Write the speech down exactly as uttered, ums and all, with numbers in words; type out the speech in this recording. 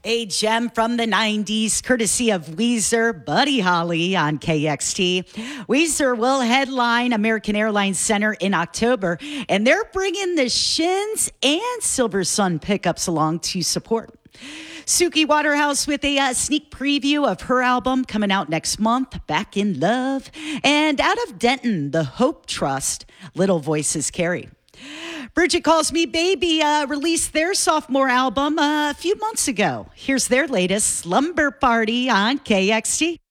A gem from the nineties, courtesy of Weezer, Buddy Holly on K X T. Weezer will headline American Airlines Center in October, and they're bringing the Shins and Silver Sun pickups along to support. Suki Waterhouse with a uh, sneak preview of her album coming out next month, Back in Love. And out of Denton, the Hope Trust, Little Voices Carry. Bridget Calls Me Baby uh, released their sophomore album uh, a few months ago. Here's their latest, Slumber Party on K X T.